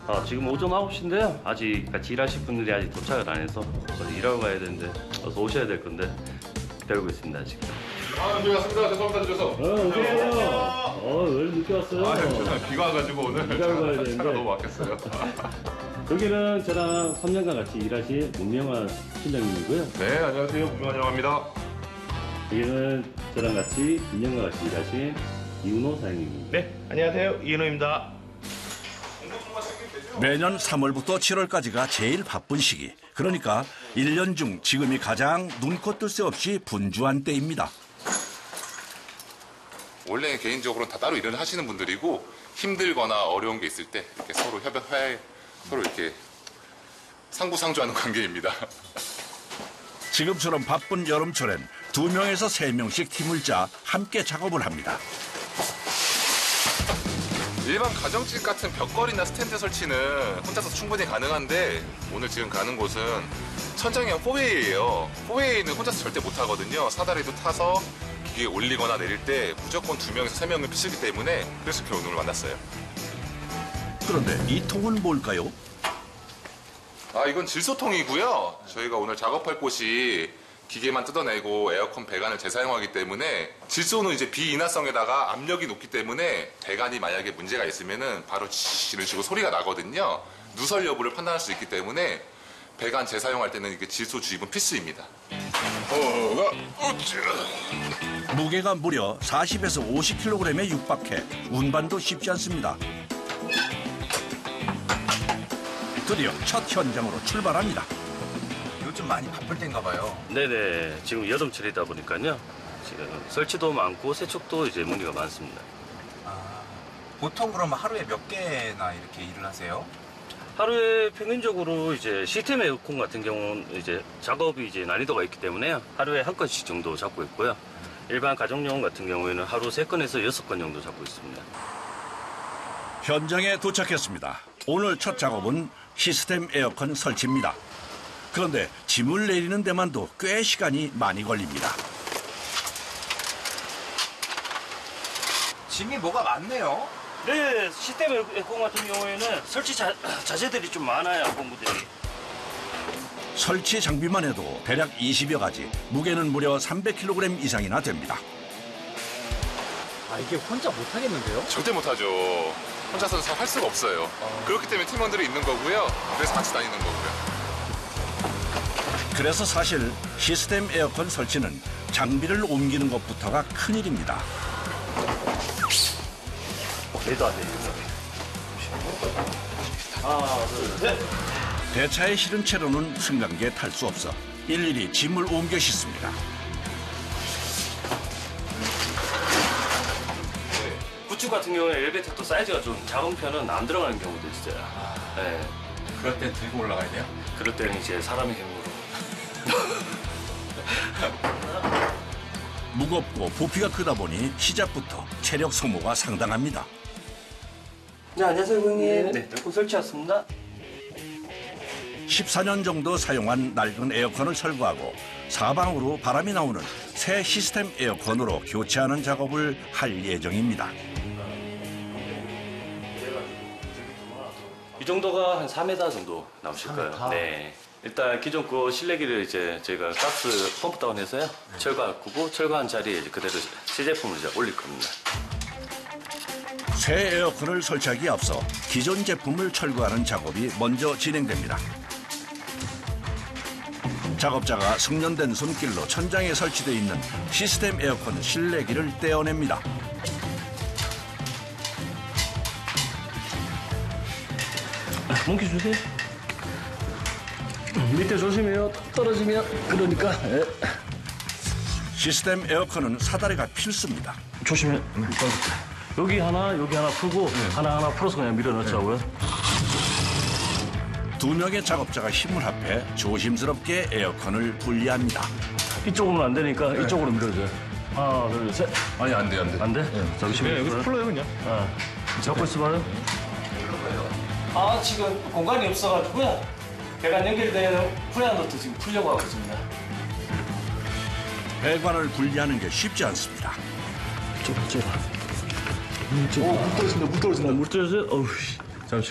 지금 오전 9시인데요. 아직 같이 일하실 분들이 아직 도착을 안 해서 일하러 가야 되는데 어서 오셔야 될 건데 기다리고 있습니다, 지금. 늦게 왔습니다. 죄송합니다, 늦어서. 오세요. 왜 늦게 왔어요? 죄송합니다. 비가 와가지고 오늘 비가 와야 되는데. 차가 너무 막혔어요. 여기는 저랑 3년간 같이 일하신 문명환 팀장님이고요. 네, 안녕하세요. 문명환이라고 합니다. 여기는 저랑 같이 2년간 같이 일하신 이은호 사장님입니다. 네, 안녕하세요. 이은호입니다. 매년 3월부터 7월까지가 제일 바쁜 시기. 그러니까 1년 중 지금이 가장 눈코 뜰 새 없이 분주한 때입니다. 원래 개인적으로는 다 따로 일을 하시는 분들이고 힘들거나 어려운 게 있을 때 이렇게 서로 협업해 서로 이렇게 상부상조하는 관계입니다. 지금처럼 바쁜 여름철엔 2명에서 3명씩 팀을 짜 함께 작업을 합니다. 일반 가정집 같은 벽걸이나 스탠드 설치는 혼자서 충분히 가능한데 오늘 지금 가는 곳은 천장형 4웨이예요. 4웨이는 혼자서 절대 못 하거든요. 사다리도 타서 기계에 올리거나 내릴 때 무조건 2명에서 3명을 피시기 때문에 그래서 이렇게 오늘 만났어요. 그런데 이 통은 뭘까요? 이건 질소통이고요. 저희가 오늘 작업할 곳이 기계만 뜯어내고 에어컨 배관을 재사용하기 때문에 질소는 이제 비인화성에다가 압력이 높기 때문에 배관이 만약에 문제가 있으면은 바로 이런 식으로 소리가 나거든요. 누설 여부를 판단할 수 있기 때문에 배관 재사용할 때는 이게 질소 주입은 필수입니다. 무게가 무려 40에서 50kg에 육박해 운반도 쉽지 않습니다. 드디어 첫 현장으로 출발합니다. 요즘 많이 바쁠 때인가 봐요. 네네. 지금 여름철이다 보니까요. 지금 설치도 많고 세척도 이제 문의가 많습니다. 보통 그러면 하루에 몇 개나 이렇게 일을 하세요? 하루에 평균적으로 이제 시스템 에어컨 같은 경우는 이제 작업이 이제 난이도가 있기 때문에 하루에 한 건씩 정도 잡고 있고요. 일반 가정용 같은 경우에는 하루 3건에서 6건 정도 잡고 있습니다. 현장에 도착했습니다. 오늘 첫 작업은 시스템 에어컨 설치입니다. 그런데 짐을 내리는 데만도 꽤 시간이 많이 걸립니다. 짐이 뭐가 많네요. 네, 시스템 에어컨 같은 경우에는 설치 자재들이 좀 많아요, 공구들이. 설치 장비만 해도 대략 20여 가지, 무게는 무려 300kg 이상이나 됩니다. 이게 혼자 못 하겠는데요? 절대 못하죠. 혼자서 할 수가 없어요. 그렇기 때문에 팀원들이 있는 거고요. 그래서 같이 다니는 거고요. 그래서 사실 시스템 에어컨 설치는 장비를 옮기는 것부터가 큰일입니다. 내도 안 되겠어. 하나, 둘, 셋. 대차에 실은 채로는 승강기에 탈 수 없어 일일이 짐을 옮겨 싣습니다. 구축 같은 경우에 엘리베이터도 사이즈가 좀 작은 편은 안 들어가는 경우도 있어요. 네. 그럴 땐 들고 올라가야 돼요? 그럴 때는 이제 사람의 힘으로. 무겁고 부피가 크다 보니 시작부터 체력 소모가 상당합니다. 네, 안녕하세요, 고객님. 네, 에어컨 설치 왔습니다. 14년 정도 사용한 낡은 에어컨을 철거하고 사방으로 바람이 나오는 새 시스템 에어컨으로 교체하는 작업을 할 예정입니다. 이 정도가 한 4m 정도 나오실 거예요. 네. 일단 기존 거 실내기를 이제 저희가 가스 펌프 다운해서요. 철거하고 철거한 자리에 이제 그대로 새 제품을 이제 올릴 겁니다. 새 에어컨을 설치하기에 앞서 기존 제품을 철거하는 작업이 먼저 진행됩니다. 작업자가 숙련된 손길로 천장에 설치되어 있는 시스템 에어컨 실내기를 떼어냅니다. 몽키 주세요. 밑에 조심해요. 떨어지면 그러니까. 시스템 에어컨은 사다리가 필수입니다. 조심해. 여기 하나 풀고 하나 풀어서 그냥 밀어넣자고요. 2명의 작업자가 힘을 합해 조심스럽게 에어컨을 분리합니다. 이쪽으로는 안 되니까 이쪽으로 밀어줘요. 하나, 둘, 셋. 아니, 안 돼. 안 돼? 잠시만요. 여기서 풀러요 그냥. 잡고 있어봐요. 지금 공간이 없어가지고요. 배관 연결되는 프레아 노트 지금 풀려고 하고 있습니다. 배관을 분리하는 게 쉽지 않습니다. 물 떨어진다. 어우.